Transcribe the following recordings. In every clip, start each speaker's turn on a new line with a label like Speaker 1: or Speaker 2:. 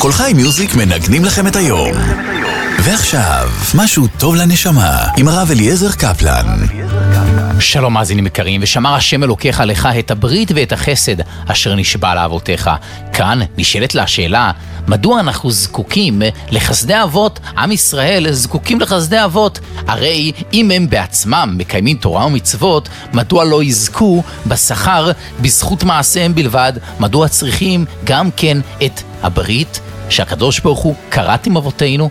Speaker 1: כל חי מיוזיק מנגנים לכם את היום. ועכשיו, משהו טוב לנשמה, עם הרב אליעזר קפלן.
Speaker 2: שלום מאזינים יקרים, ושמר השם אלוקיך לך את הברית ואת החסד אשר נשבע לאבותיך. כאן נשאלת לה השאלה, מדוע אנחנו זקוקים לחסדי אבות? עם ישראל זקוקים לחסדי אבות. הרי אם הם בעצמם מקיימים תורה ומצוות, מדוע לא יזכו בשכר בזכות מעשיהם בלבד? מדוע צריכים גם כן את הברית שהקדוש ברוך הוא כרת עם אבותינו?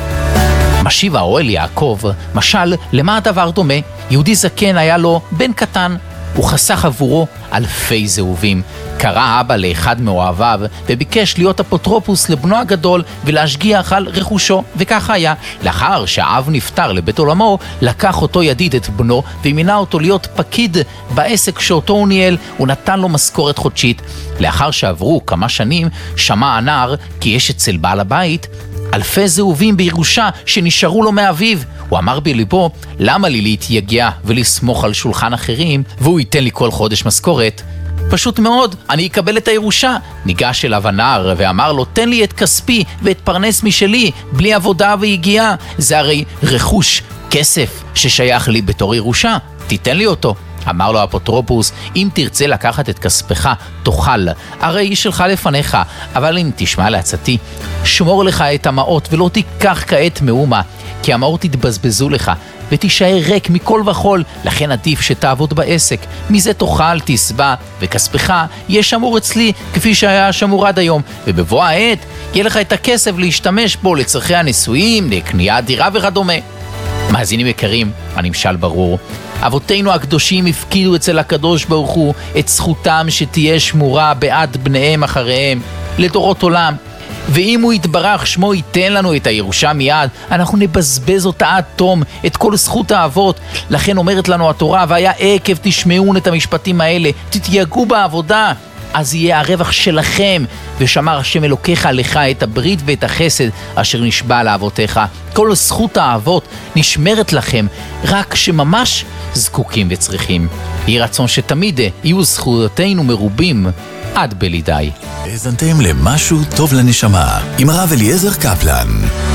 Speaker 2: משיב האוהל יעקב, משל למה הדבר דומה? יהודי זקן היה לו בן קטן, הוא חסך עבורו אלפי זהובים. קרא אבא לאחד מאוהביו וביקש להיות אפוטרופוס לבנו הגדול ולהשגיח על רכושו, וכך היה. לאחר שהאב נפטר לבית עולמו, לקח אותו ידיד את בנו ומינה אותו להיות פקיד בעסק שאותו הוא ניהל. הוא נתן לו משכורת חודשית. לאחר שעברו כמה שנים, שמע הנער כי יש אצל בעל הבית אלפי זהובים בירושה שנשארו לו מאביו. הוא אמר בליבו, למה לי להתייגע ולסמוך על שולחן אחרים והוא ייתן לי כל חודש משכורת? פשוט מאוד, אני אקבל את הירושה. ניגש אליו הנער ואמר לו, תן לי את כספי ואת פרנס משלי, בלי עבודה והגיעה. זה הרי רכוש, כסף ששייך לי בתור ירושה, תיתן לי אותו. אמר לו האפוטרופוס, אם תרצה לקחת את כספך, תאכל, הרי היא שלך לפניך, אבל אם תשמע לעצתי, שמור לך את המעות ולא תיקח כעת מאומה, כי המעות יתבזבזו לך, ותישאר ריק מכל וכל, לכן עדיף שתעבוד בעסק, מזה תאכל, תשבע, וכספך יהיה שמור אצלי, כפי שהיה שמור עד היום, ובבוא העת, יהיה לך את הכסף להשתמש בו לצרכי הנישואים, לקניית דירה וכדומה. מאזינים יקרים, הנמשל ברור. אבותינו הקדושים הפקידו אצל הקדוש ברוך הוא את זכותם שתהיה שמורה בעד בניהם אחריהם לדורות עולם, ואם הוא יתברך שמו ייתן לנו את הירושה מיד, אנחנו נבזבז אותה עד תום, את כל זכות האבות. לכן אומרת לנו התורה, והיה עקב תשמעון את המשפטים האלה, תתייגעו בעבודה, אז יהיה הרווח שלכם, ושמר השם אלוקיך לך את הברית ואת החסד אשר נשבע לאבותיך. כל זכות האבות נשמרת לכם, רק שממש זקוקים וצריכים. יהי רצון שתמיד יהיו זכויותינו מרובים עד בלי די.
Speaker 1: האזנתם למשהו טוב לנשמה, עם הרב אליעזר קפלן.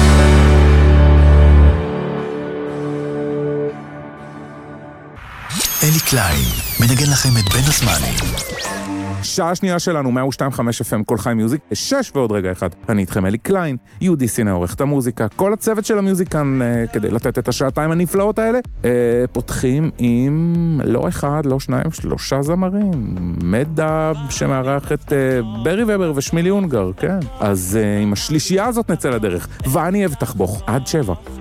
Speaker 1: אלי קליין מנגן לכם את בין הזמנים.
Speaker 3: שעה שנייה שלנו, 102.5 FM, כל חי מיוזיק, 6 ועוד רגע אחד. אני איתכם אלי קליין, יהודי סיני עורך את המוזיקה, כל הצוות של המוזיקן, כדי לתת את השעתיים הנפלאות האלה, פותחים עם לא אחד, לא שניים, 3 זמרים. מדב שמארח את ברי ובר ושמילי אונגר, כן? אז עם השלישייה הזאת נצא לדרך, ואני אבטח בוך, עד 7.